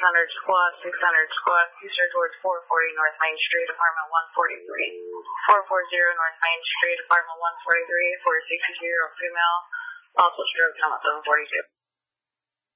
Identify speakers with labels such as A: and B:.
A: squad, 600 squad, eastern towards 440 North Main Street, apartment 143. 440 North Main Street, apartment 143, 460 female, also stroke, 742.